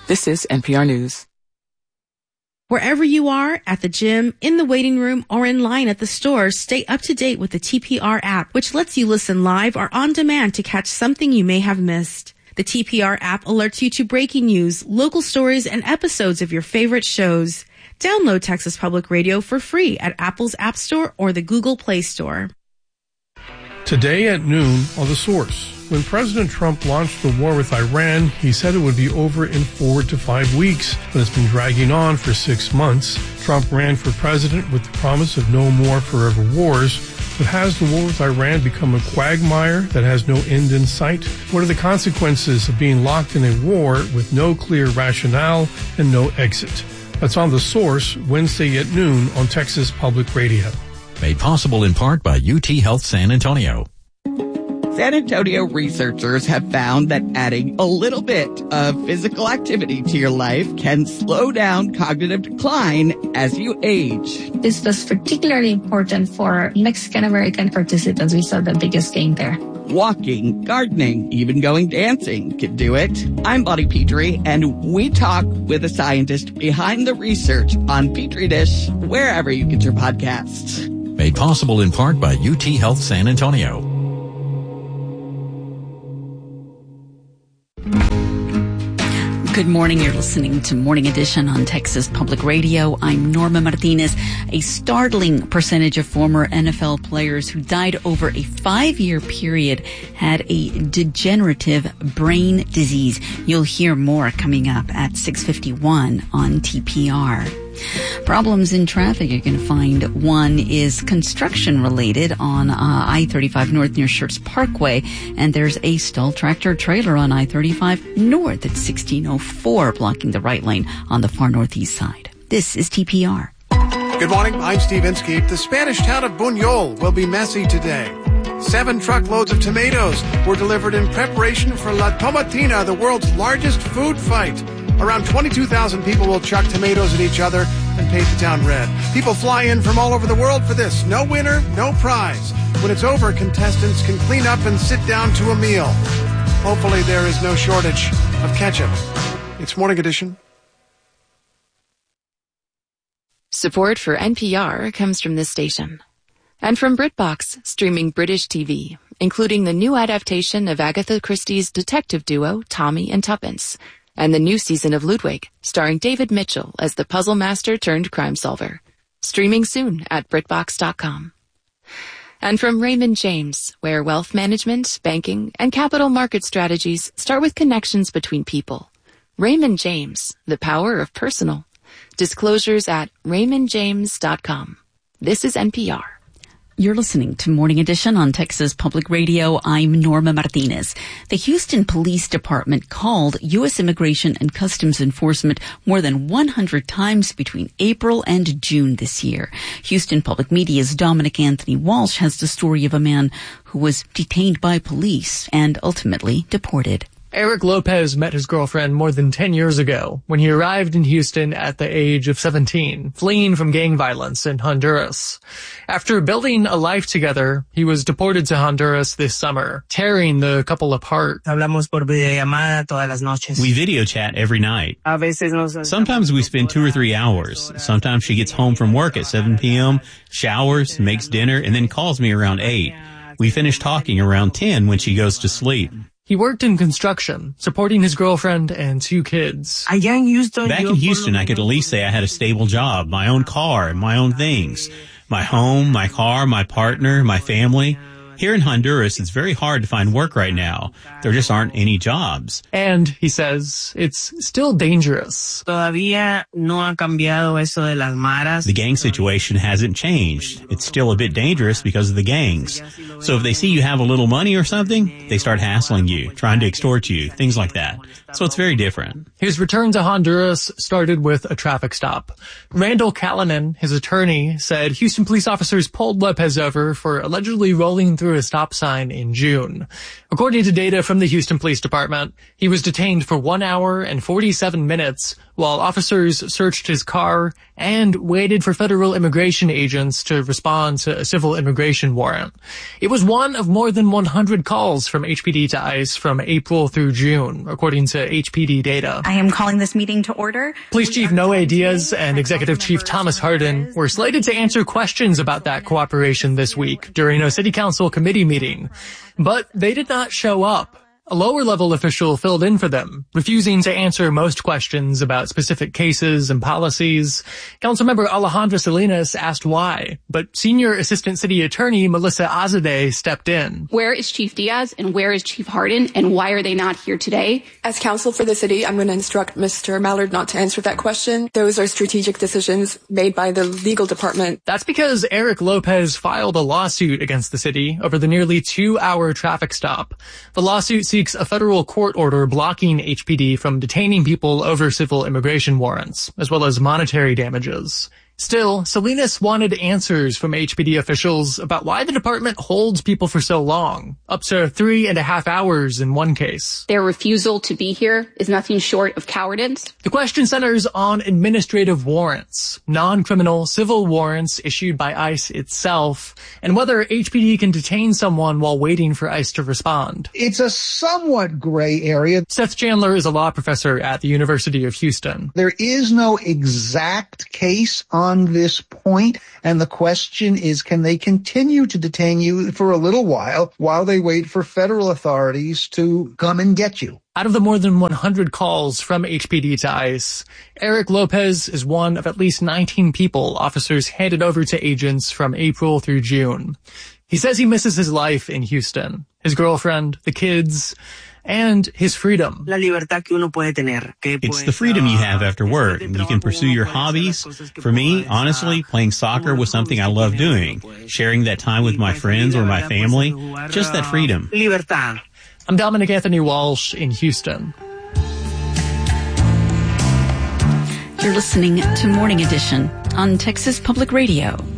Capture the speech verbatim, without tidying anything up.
This is N P R News. Wherever you are, at the gym, in the waiting room, or in line at the store, stay up to date with the T P R app, which lets you listen live or on demand to catch something you may have missed. The T P R app alerts you to breaking news, local stories, and episodes of your favorite shows. Download Texas Public Radio for free at Apple's App Store or the Google Play Store. Today at noon on The Source. When President Trump launched the war with Iran, he said it would be over in four to five weeks, but it's been dragging on for six months. Trump ran for president with the promise of no more forever wars, but has the war with Iran become a quagmire that has no end in sight? What are the consequences of being locked in a war with no clear rationale and no exit? That's on The Source, Wednesday at noon on Texas Public Radio. Made possible in part by U T Health San Antonio. San Antonio researchers have found that adding a little bit of physical activity to your life can slow down cognitive decline as you age. This was particularly important for Mexican-American participants. We saw the biggest gain there. Walking, gardening, even going dancing can do it. I'm Bonnie Petrie, and we talk with a scientist behind the research on Petri Dish, wherever you get your podcasts. Made possible in part by U T Health San Antonio. Good morning. You're listening to Morning Edition on Texas Public Radio. I'm Norma Martinez. A startling percentage of former N F L players who died over a five-year period had a degenerative brain disease. You'll hear more coming up at six fifty-one on T P R. Problems in traffic you're going to find. One is construction related on uh, I thirty-five North near Schertz Parkway, and there's a stalled tractor trailer on I thirty-five North at sixteen oh four blocking the right lane on the far northeast side. This is T P R. Good morning, I'm Steve Inskeep. The Spanish town of Buñol will be messy today. Seven truckloads of tomatoes were delivered in preparation for La Tomatina, the world's largest food fight. Around twenty-two thousand people will chuck tomatoes at each other and paint the town red. People fly in from all over the world for this. No winner, no prize. When it's over, contestants can clean up and sit down to a meal. Hopefully there is no shortage of ketchup. It's Morning Edition. Support for N P R comes from this station. And from BritBox, streaming British T V, including the new adaptation of Agatha Christie's detective duo, Tommy and Tuppence, and the new season of Ludwig, starring David Mitchell as the puzzle master turned crime solver. Streaming soon at BritBox dot com. And from Raymond James, where wealth management, banking, and capital market strategies start with connections between people. Raymond James, the power of personal. Disclosures at Raymond James dot com. This is N P R. You're listening to Morning Edition on Texas Public Radio. I'm Norma Martinez. The Houston Police Department called U S Immigration and Customs Enforcement more than one hundred times between April and June this year. Houston Public Media's Dominic Anthony Walsh has the story of a man who was detained by police and ultimately deported. Eric Lopez met his girlfriend more than ten years ago when he arrived in Houston at the age of seventeen, fleeing from gang violence in Honduras. After building a life together, he was deported to Honduras this summer, tearing the couple apart. Hablamos por videollamada todas las noches. We video chat every night. A veces nos... Sometimes we spend two or three hours. Sometimes she gets home from work at seven p.m., showers, makes dinner, and then calls me around eight. We finish talking around ten when she goes to sleep. He worked in construction, supporting his girlfriend and two kids. Back in Houston, I could at least say I had a stable job, my own car, and my own things. My home, my car, my partner, my family. Here in Honduras, it's very hard to find work right now. There just aren't any jobs. And, he says, it's still dangerous. Todavía no ha cambiado eso de las maras. The gang situation hasn't changed. It's still a bit dangerous because of the gangs. So if they see you have a little money or something, they start hassling you, trying to extort you, things like that. So it's very different. His return to Honduras started with a traffic stop. Randall Callanan, his attorney, said Houston police officers pulled Lopez over for allegedly rolling through through a stop sign in June. According to data from the Houston Police Department, he was detained for one hour and forty-seven minutes while officers searched his car and waited for federal immigration agents to respond to a civil immigration warrant. It was one of more than one hundred calls from H P D to ICE from April through June, according to H P D data. I am calling this meeting to order. Police Chief Noe Diaz and Executive Chief Thomas Hardin were slated to answer questions about that cooperation this week during a City Council committee meeting, but they did not show up. A lower-level official filled in for them, refusing to answer most questions about specific cases and policies. Councilmember Alejandra Salinas asked why, but Senior Assistant City Attorney Melissa Azadeh stepped in. Where is Chief Diaz and where is Chief Hardin, and why are they not here today? As counsel for the city, I'm going to instruct Mister Mallard not to answer that question. Those are strategic decisions made by the legal department. That's because Eric Lopez filed a lawsuit against the city over the nearly two-hour traffic stop. The lawsuit seeks a federal court order blocking H P D from detaining people over civil immigration warrants, as well as monetary damages. Still, Salinas wanted answers from H P D officials about why the department holds people for so long, up to three and a half hours in one case. Their refusal to be here is nothing short of cowardice. The question centers on administrative warrants, non-criminal civil warrants issued by ICE itself, and whether H P D can detain someone while waiting for ICE to respond. It's a somewhat gray area. Seth Chandler is a law professor at the University of Houston. There is no exact case on on this point, and the question is, can they continue to detain you for a little while while they wait for federal authorities to come and get you? Out of the more than one hundred calls from H P D to ICE, Eric Lopez is one of at least nineteen people officers handed over to agents from April through June. He says he misses his life in Houston, his girlfriend, the kids, and his freedom. It's the freedom you have after work. You can pursue your hobbies. For me, honestly, playing soccer was something I love doing. Sharing that time with my friends or my family, just that freedom. I'm Dominic Anthony Walsh in Houston. You're listening to Morning Edition on Texas Public Radio.